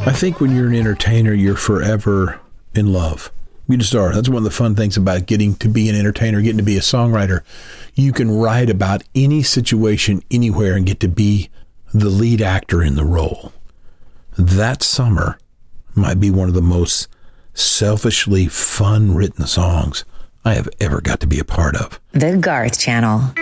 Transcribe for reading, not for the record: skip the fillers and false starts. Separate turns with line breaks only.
I think when you're an entertainer, you're forever in love. You just are. That's one of the fun things about getting to be an entertainer, getting to be a songwriter. You can write about any situation anywhere and get to be the lead actor in the role. That summer might be one of the most selfishly fun written songs I have ever got to be a part of.
The Garth Channel.